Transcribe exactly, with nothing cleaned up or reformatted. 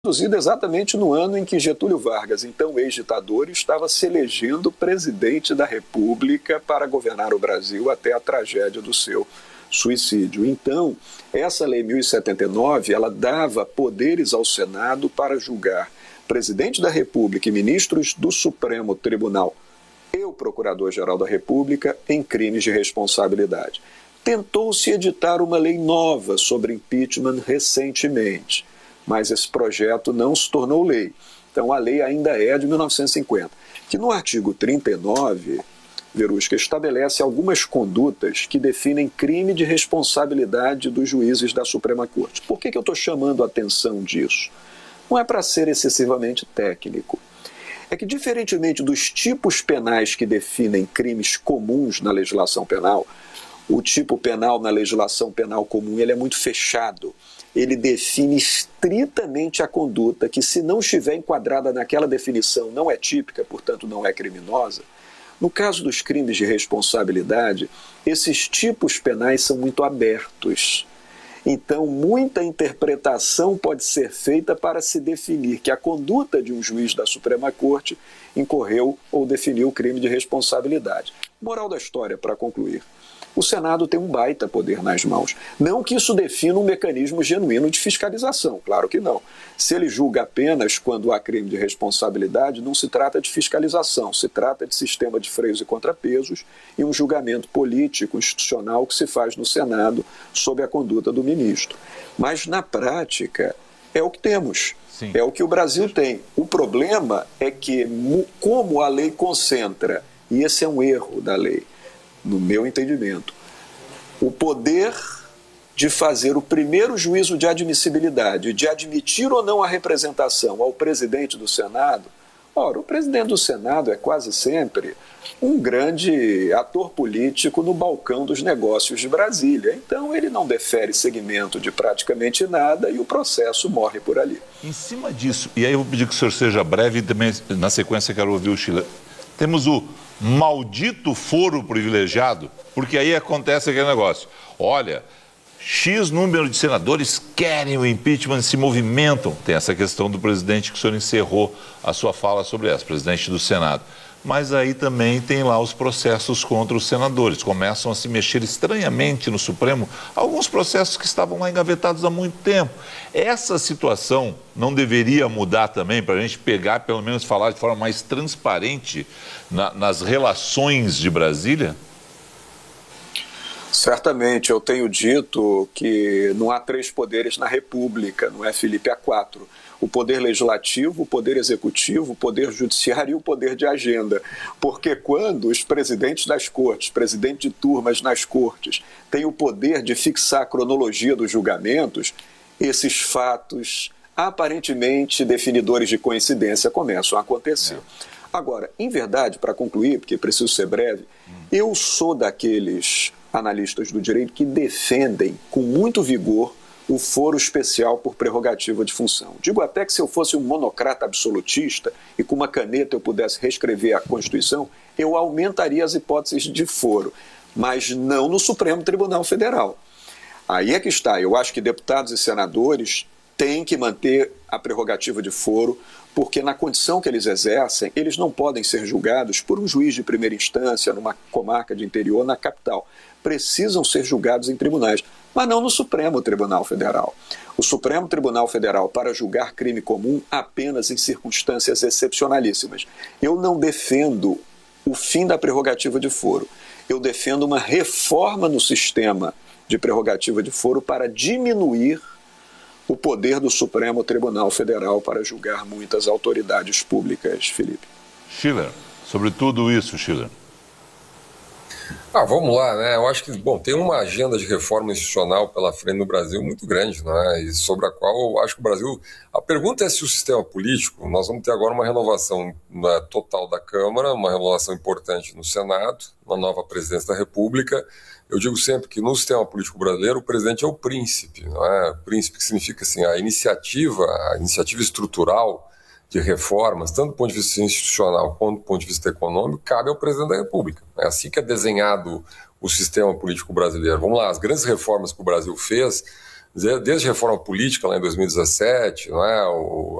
Produzido exatamente no ano em que Getúlio Vargas, então ex-ditador, estava se elegendo presidente da República para governar o Brasil até a tragédia do seu suicídio. Então, essa Lei mil e setenta e nove, ela dava poderes ao Senado para julgar presidente da República e ministros do Supremo Tribunal e o Procurador-Geral da República em crimes de responsabilidade. Tentou-se editar uma lei nova sobre impeachment recentemente, mas esse projeto não se tornou lei. Então a lei ainda é de mil novecentos e cinquenta, que no artigo trinta e nove, Verusca, estabelece algumas condutas que definem crime de responsabilidade dos juízes da Suprema Corte. Por que que eu estou chamando a atenção disso? Não é para ser excessivamente técnico. É que, diferentemente dos tipos penais que definem crimes comuns na legislação penal, o tipo penal na legislação penal comum ele é muito fechado. Ele define estritamente a conduta que, se não estiver enquadrada naquela definição, não é típica, portanto não é criminosa. No caso dos crimes de responsabilidade, esses tipos penais são muito abertos. Então, muita interpretação pode ser feita para se definir que a conduta de um juiz da Suprema Corte incorreu ou definiu o crime de responsabilidade. Moral da história, para concluir. O Senado tem um baita poder nas mãos. Não que isso defina um mecanismo genuíno de fiscalização, claro que não. Se ele julga apenas quando há crime de responsabilidade, não se trata de fiscalização, se trata de sistema de freios e contrapesos e um julgamento político, institucional que se faz no Senado sob a conduta do ministro. Mas, na prática, é o que temos. Sim. É o que o Brasil tem. O problema é que, como a lei concentra, e esse é um erro da lei, no meu entendimento, o poder de fazer o primeiro juízo de admissibilidade, de admitir ou não a representação ao presidente do Senado, ora, o presidente do Senado é quase sempre um grande ator político no balcão dos negócios de Brasília. Então ele não defere segmento de praticamente nada e o processo morre por ali. Em cima disso, e aí eu vou pedir que o senhor seja breve e também na sequência quero ouvir o Schiller. Temos o maldito foro privilegiado, porque aí acontece aquele negócio. Olha, X número de senadores querem o impeachment, se movimentam. Tem essa questão do presidente que o senhor encerrou a sua fala sobre essa, presidente do Senado. Mas aí também tem lá os processos contra os senadores. Começam a se mexer estranhamente no Supremo alguns processos que estavam lá engavetados há muito tempo. Essa situação não deveria mudar também para a gente pegar, pelo menos falar de forma mais transparente na, nas relações de Brasília? Certamente, eu tenho dito que não há três poderes na República, não é, Felipe? Há quatro. O poder legislativo, o poder executivo, o poder judiciário e o poder de agenda. Porque quando os presidentes das cortes, presidente de turmas nas cortes, têm o poder de fixar a cronologia dos julgamentos, esses fatos aparentemente definidores de coincidência começam a acontecer. É. Agora, em verdade, para concluir, porque preciso ser breve, hum. eu sou daqueles analistas do direito que defendem com muito vigor o foro especial por prerrogativa de função. Digo até que se eu fosse um monocrata absolutista e com uma caneta eu pudesse reescrever a Constituição, eu aumentaria as hipóteses de foro, mas não no Supremo Tribunal Federal. Aí é que está. Eu acho que deputados e senadores têm que manter a prerrogativa de foro, porque na condição que eles exercem, eles não podem ser julgados por um juiz de primeira instância numa comarca de interior na capital. Precisam ser julgados em tribunais, mas não no Supremo Tribunal Federal. O Supremo Tribunal Federal, para julgar crime comum apenas em circunstâncias excepcionalíssimas. Eu não defendo o fim da prerrogativa de foro. Eu defendo uma reforma no sistema de prerrogativa de foro para diminuir o poder do Supremo Tribunal Federal para julgar muitas autoridades públicas, Felipe. Schiller, sobre tudo isso, Schiller. Ah, vamos lá, né? Eu acho que, bom, tem uma agenda de reforma institucional pela frente no Brasil muito grande, né? E sobre a qual eu acho que o Brasil... A pergunta é se o sistema político... Nós vamos ter agora uma renovação, né, total da Câmara, uma renovação importante no Senado, uma nova presidência da República. Eu digo sempre que no sistema político brasileiro o presidente é o príncipe, não é? Príncipe que significa assim, a iniciativa, a iniciativa estrutural de reformas, tanto do ponto de vista institucional quanto do ponto de vista econômico, cabe ao presidente da República. É assim que é desenhado o sistema político brasileiro. Vamos lá, as grandes reformas que o Brasil fez desde a reforma política lá em dois mil e dezessete, não é? O,